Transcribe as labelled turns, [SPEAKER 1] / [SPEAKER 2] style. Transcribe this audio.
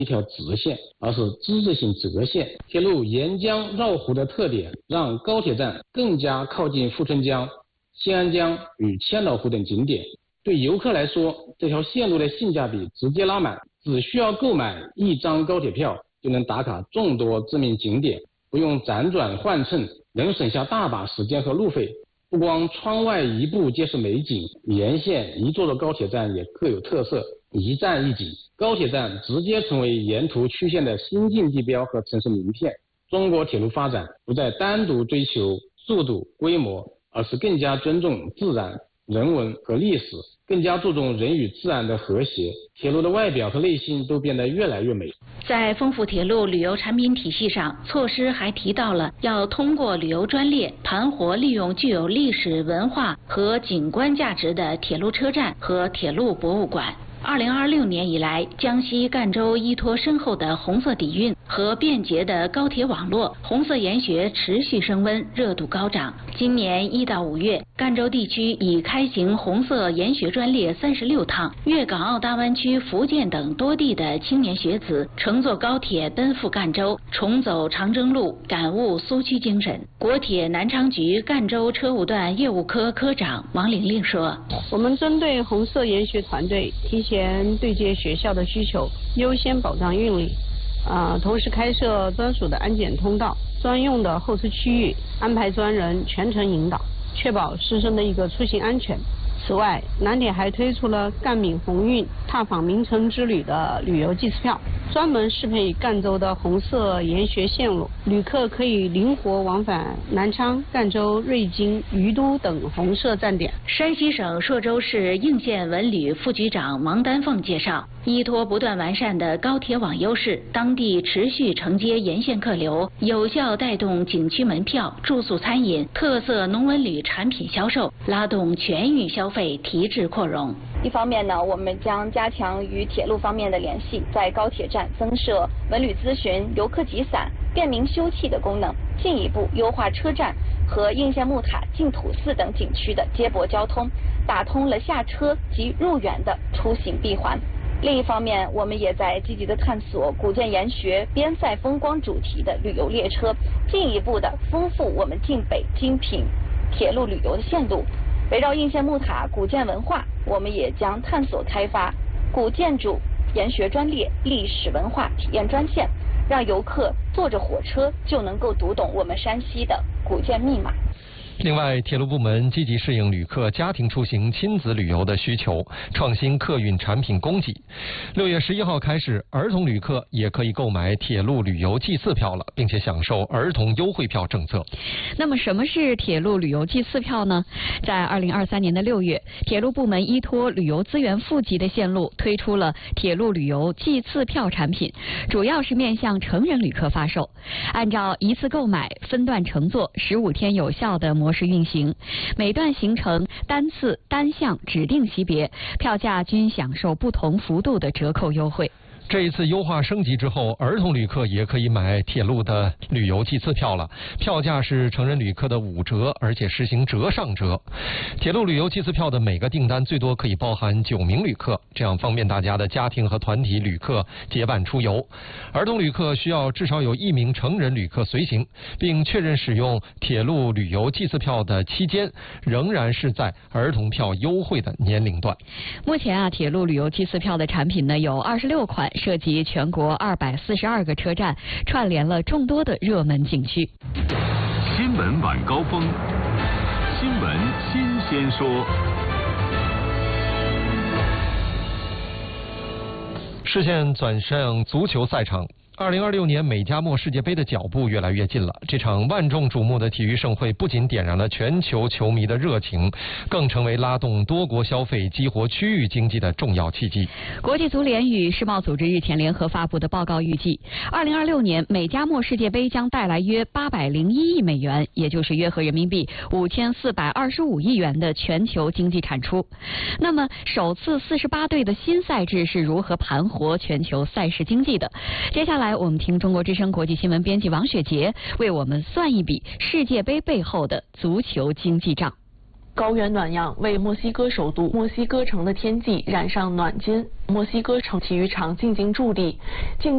[SPEAKER 1] 一条直线，而是之字形折线。铁路沿江绕湖的特点，让高铁站更加靠近富春江、新安江与千岛湖等景点。对游客来说，这条线路的性价比直接拉满，只需要购买一张高铁票，就能打卡众多知名景点，不用辗转换乘，能省下大把时间和路费。不光窗外一步皆是美景，沿线一座座高铁站也各有特色，一站一景。高铁站直接成为沿途曲线的新晋地标和城市名片。中国铁路发展不再单独追求速度、规模，而是更加尊重自然、人文和历史，更加注重人与自然的和谐。铁路的外表和内心都变得越来越美。
[SPEAKER 2] 在丰富铁路旅游产品体系上，措施还提到了要通过旅游专列盘活利用具有历史文化和景观价值的铁路车站和铁路博物馆。2026年以来，江西赣州依托深厚的红色底蕴和便捷的高铁网络，红色研学持续升温，热度高涨。今年1到5月，赣州地区已开行红色研学专列36趟，粤港澳大湾区、福建等多地的青年学子乘坐高铁奔赴赣州，重走长征路，感悟苏区精神。国铁南昌局赣州车务段业务科科长王玲玲说：“
[SPEAKER 3] 我们针对红色研学团队提前对接学校的需求，优先保障运力，同时开设专属的安检通道、专用的候车区域，安排专人全程引导，确保师生的一个出行安全。此外，南铁还推出了赣闽红运踏访名城之旅的旅游季次票，专门适配赣州的红色研学线路，旅客可以灵活往返南昌、赣州、瑞金、于都等红色站点。”
[SPEAKER 2] 山西省朔州市应县文旅副局长王丹凤介绍，依托不断完善的高铁网优势，当地持续承接沿线客流，有效带动景区门票、住宿餐饮、特色农文旅产品销售，拉动全域消费提质扩容。
[SPEAKER 4] 一方面呢，我们将加强与铁路方面的联系，在高铁站增设文旅咨询、游客集散、便民休憩的功能，进一步优化车站和应县木塔、净土寺等景区的接驳交通，打通了下车及入园的出行闭环。另一方面，我们也在积极的探索古建研学、边塞风光主题的旅游列车，进一步的丰富我们晋北精品铁路旅游的线路。围绕应县木塔古建文化，我们也将探索开发古建筑研学专列、历史文化体验专线，让游客坐着火车就能够读懂我们山西的古建密码。
[SPEAKER 5] 另外，铁路部门积极适应旅客家庭出行、亲子旅游的需求，创新客运产品供给。6月11号开始，儿童旅客也可以购买铁路旅游季次票了，并且享受儿童优惠票政策。
[SPEAKER 6] 那么，什么是铁路旅游季次票呢？在2023年的6月，铁路部门依托旅游资源富集的线路，推出了铁路旅游季次票产品，主要是面向成人旅客发售，按照一次购买、分段乘坐、15天有效的模式运行，每段行程单次单项指定级别，票价均享受不同幅度的折扣优惠。
[SPEAKER 5] 这一次优化升级之后，儿童旅客也可以买铁路的旅游季次票了，票价是成人旅客的5折，而且实行折上折。铁路旅游季次票的每个订单最多可以包含9名旅客，这样方便大家的家庭和团体旅客结伴出游。儿童旅客需要至少有1名成人旅客随行，并确认使用铁路旅游季次票的期间仍然是在儿童票优惠的年龄段。
[SPEAKER 6] 目前铁路旅游季次票的产品呢有26款，涉及全国242个车站，串联了众多的热门景区。
[SPEAKER 7] 新闻晚高峰，新闻新鲜说。
[SPEAKER 5] 视线转向足球赛场。2026年美加墨世界杯的脚步越来越近了。这场万众瞩目的体育盛会不仅点燃了全球球迷的热情，更成为拉动多国消费、激活区域经济的重要契机。
[SPEAKER 6] 国际足联与世贸组织日前联合发布的报告预计，2026年美加墨世界杯将带来约801亿美元，也就是约合人民币5425亿元的全球经济产出。那么，首次48队的新赛制是如何盘活全球赛事经济的？接下来我们听中国之声国际新闻编辑王雪杰为我们算一笔世界杯背后的足球经济账。
[SPEAKER 8] 高原暖阳为墨西哥首都墨西哥城的天际染上暖金，墨西哥城体育场静静伫立，